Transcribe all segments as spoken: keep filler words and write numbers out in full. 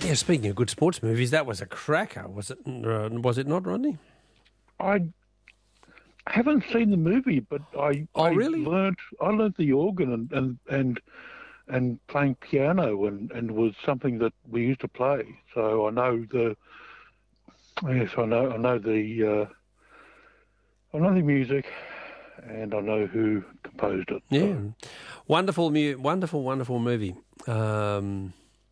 Yeah, speaking of good sports movies, that was a cracker, was it? Uh, was it not, Rodney? I haven't seen the movie, but I Oh, I really? learnt I learnt the organ and and and, and playing piano and, and was something that we used to play. So I know the yes, I know I know the uh, I know the music, and I know who composed it. Yeah, So. wonderful, mu- wonderful, wonderful movie. Um,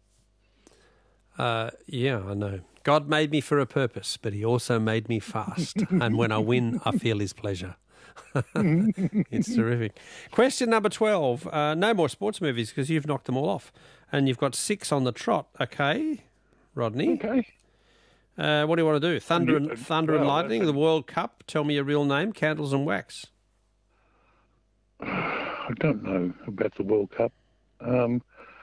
uh, yeah, I know. God made me for a purpose, but He also made me fast. And when I win, I feel His pleasure. It's terrific. Question number twelve. Uh, no more sports movies because you've knocked them all off, and you've got six on the trot. Okay, Rodney. Okay. Uh, what do you want to do? Thunder and Uh, Thunder and well, Lightning, that's the a- World Cup. Tell me your real name. Candles and Wax. I don't know about the World Cup. Um,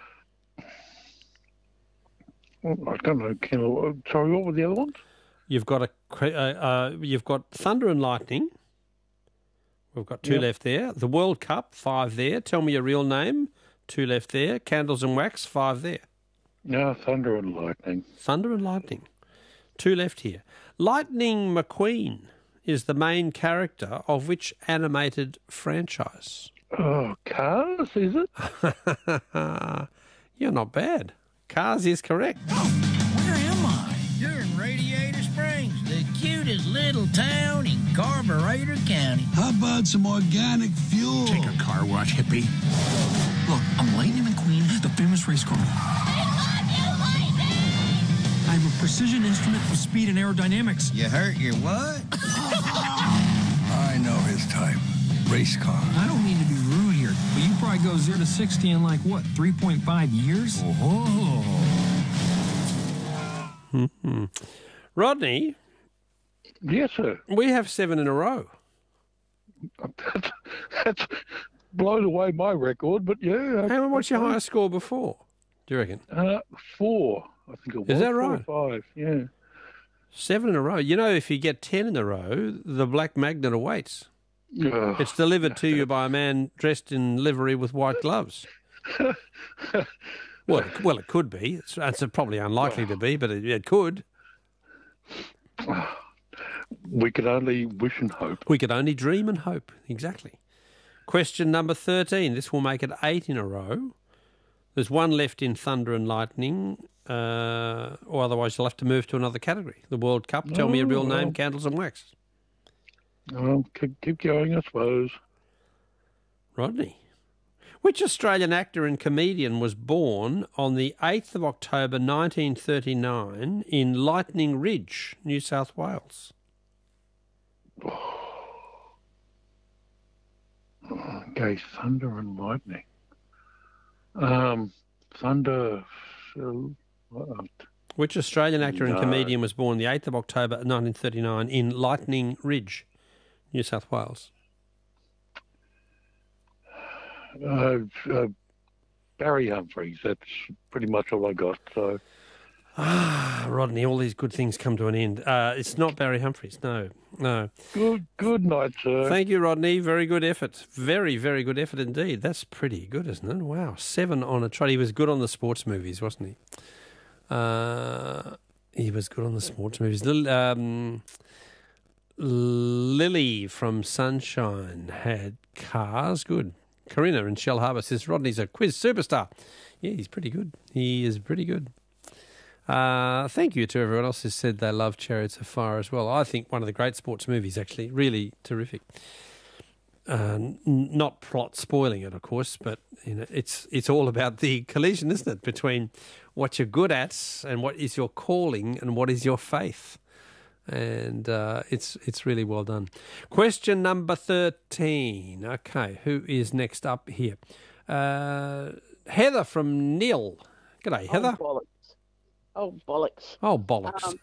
I don't know. Can I, sorry, what were the other ones? You've got a cre- uh, uh, you've got Thunder and Lightning. We've got two Yep. left there. The World Cup, five there. Tell me your real name. Two left there. Candles and Wax, five there. No, Thunder and Lightning. Thunder and Lightning. Two left here. Lightning McQueen is the main character of which animated franchise? Oh, Cars, is it? You're not bad. Cars is correct. Where am I? You're in Radiator Springs, the cutest little town in Carburetor County. How about some organic fuel? Take a car wash, hippie. Look, I'm Lightning McQueen, the famous race car. I have a precision instrument for speed and aerodynamics. You hurt your what? I know his type. Race car. I don't mean to be rude here, but you probably go zero to sixty in like, what, three point five years? Oh. Mm-hmm. Rodney, Yes, sir. we have seven in a row. That's, that's blown away my record, but yeah. Hey, what's your okay. highest score before? Do you reckon? Uh, four, I think it was. Is that Four or right? Five, yeah. Seven in a row. You know, if you get ten in a row, the black magnet awaits. Ugh. It's delivered to you by a man dressed in livery with white gloves. Well, it- well, it could be. It's, it's probably unlikely to be, but it, it could. We can only wish and hope. We could only dream and hope. Exactly. Question number thirteen. This will make it eight in a row. There's one left in Thunder and Lightning, uh, or otherwise you'll have to move to another category. The World Cup. Tell me your real Oh, name. well. Candles and Wax. Well, keep, keep going, I suppose. Rodney. Which Australian actor and comedian was born on the eighth of October nineteen thirty-nine in Lightning Ridge, New South Wales? Okay, Thunder and Lightning. Um, Thunder. So, what? Which Australian actor and No. comedian was born the eighth of October nineteen thirty-nine in Lightning Ridge, New South Wales? Uh, uh, Barry Humphries. That's pretty much all I got. So, Ah, Rodney, all these good things come to an end. Uh, it's not Barry Humphries, no, no. good, good night, sir. Thank you, Rodney. Very good effort. Very, very good effort indeed. That's pretty good, isn't it? Wow, seven on a trot. He was good on the sports movies, wasn't he? Uh, he was good on the sports movies. Lil, um, Lily from Sunshine had Cars. Good. Corinna in Shell Harbour says Rodney's a quiz superstar. Yeah, he's pretty good. He is pretty good. Uh, thank you to everyone else who said they love Chariots of Fire as well. I think one of the great sports movies, actually. Really terrific. Uh, n- not plot spoiling it, of course, but you know, it's it's all about the collision, isn't it, between what you're good at and what is your calling and what is your faith. And uh, it's it's really well done. Question number thirteen. Okay, who is next up here? Uh, Heather from Nil. G'day, Heather. Oh, bollocks. Oh, bollocks. Oh, bollocks.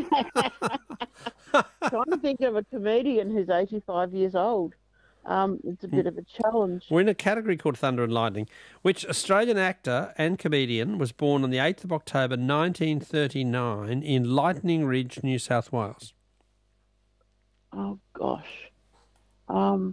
Um, trying to think of a comedian who's eighty-five years old. Um, it's a bit of a challenge. We're in a category called Thunder and Lightning. Which Australian actor and comedian was born on the eighth of October nineteen thirty-nine in Lightning Ridge, New South Wales? Oh, gosh. Um,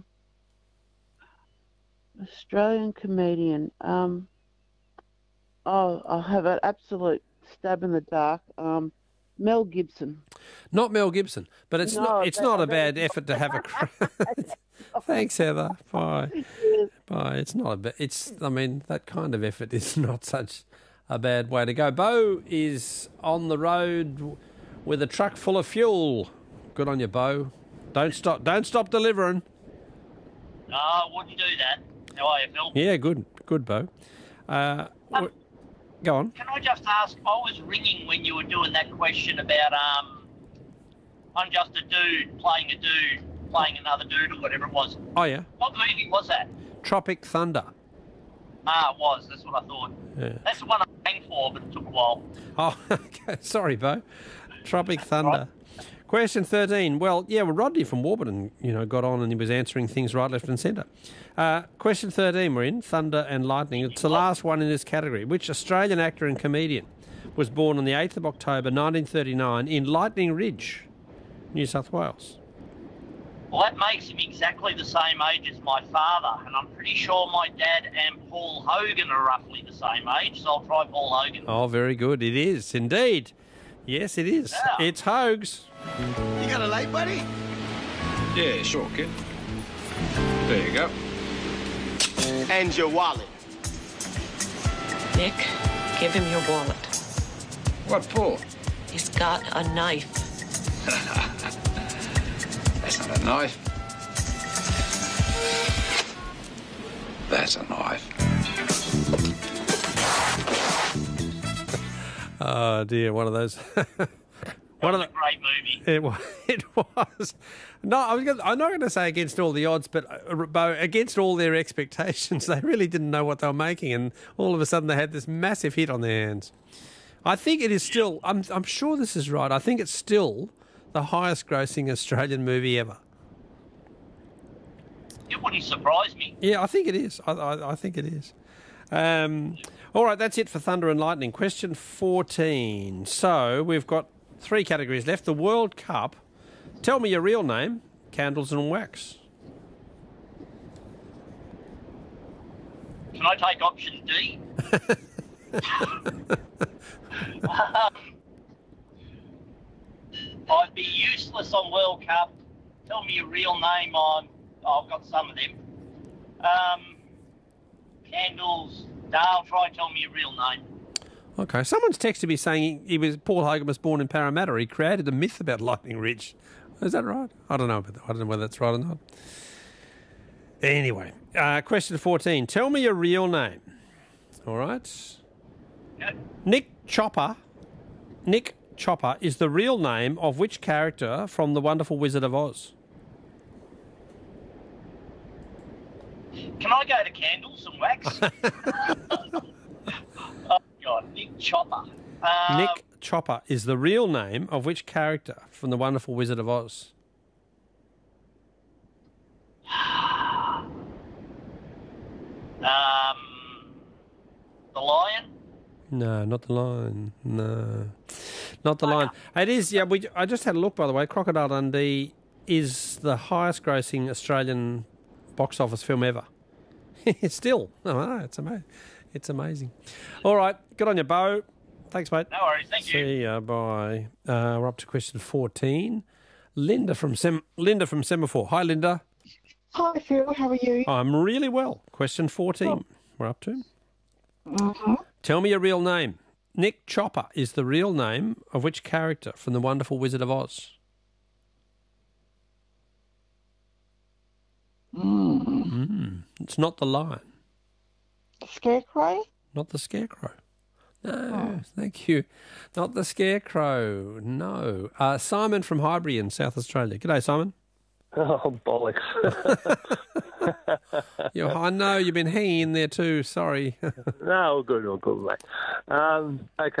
Australian comedian. Um, oh, I have an absolute stab in the dark. Um, Mel Gibson. Not Mel Gibson, but it's No, not it's that- not a that- bad effort to have a crack. Thanks, Heather. Bye. Yes. Bye. It's not a bad. It's. I mean, that kind of effort is not such a bad way to go. Bo is on the road with a truck full of fuel. Good on you, Bo. Don't stop. Don't stop delivering. No, I wouldn't do that. How are you, Phil? Yeah, good. Good, Bo. Uh, w- go on. Can I just ask, I was ringing when you were doing that question about um, I'm just a dude playing a dude, playing another dude or whatever it was. Oh, yeah. What movie was that? Tropic Thunder. Ah, it was. That's what I thought. Yeah. That's the one I rang for, but it took a while. Oh, okay. Sorry, Bo. Tropic Thunder. Question thirteen. Well, yeah, well, Rodney from Warburton, you know, got on and he was answering things right, left and centre. Uh, question thirteen, we're in, Thunder and Lightning. It's the last one in this category. Which Australian actor and comedian was born on the eighth of October nineteen thirty-nine in Lightning Ridge, New South Wales? Well, that makes him exactly the same age as my father, and I'm pretty sure my dad and Paul Hogan are roughly the same age, so I'll try Paul Hogan. Oh, very good. It is, indeed. Yes, it is. Yeah. It's Hogs. You got a light, buddy? Yeah, sure, kid. There you go. And your wallet. Nick, give him your wallet. What for? He's got a knife. That's not a knife. That's a knife. Oh, dear, one of those. One of the, It's a great movie. It was. It was. No, I was. Gonna, I'm not going to say against all the odds, but uh, Bo, against all their expectations, they really didn't know what they were making, and all of a sudden they had this massive hit on their hands. I think it is still. I'm. I'm sure this is right. I think it's still the highest-grossing Australian movie ever. It wouldn't surprise me. Yeah, I think it is. I. I, I think it is. Um, all right, that's it for Thunder and Lightning. Question fourteen. So we've got three categories left. The World Cup. Tell me your real name. Candles and wax. Can I take option D? um, I'd be useless on World Cup. Tell me your real name. I'm, I've got some of them. Um, Candles. Dale, try and tell me your real name. Okay, someone's texted me saying he, he was Paul Hogan was born in Parramatta. He created a myth about Lightning Ridge. Is that right? I don't know. About that. I don't know whether that's right or not. Anyway, uh, question fourteen. Tell me your real name. All right. Yeah. Nick Chopper. Nick Chopper is the real name of which character from The Wonderful Wizard of Oz? Can I go to Candles and Wax? Oh, God, Nick Chopper. Um, Nick Chopper is the real name of which character from The Wonderful Wizard of Oz? Um, the Lion? No, not the Lion. No, not the Lion. It is. Yeah, we. I just had a look, by the way. Crocodile Dundee is the highest-grossing Australian box office film ever. Still, oh, it's amazing. It's amazing. All right, good on you, Bo. Thanks, mate. No worries, thank you. See ya. Bye. Uh, we're up to question fourteen. Linda from Sem- Linda from Semaphore. Hi, Linda. Hi, Phil. How are you? I'm really well. Question fourteen. We're up to. Mm-hmm. Tell me your real name. Nick Chopper is the real name of which character from The Wonderful Wizard of Oz? Mm. Mm. It's not the lion. Scarecrow? Not the scarecrow. No, thank you. Not the scarecrow. No. Uh, Simon from Highbury in South Australia. G'day, Simon. Oh, bollocks. You, I know you've been hanging in there too. Sorry. No, all good, all good, mate. Um, okay.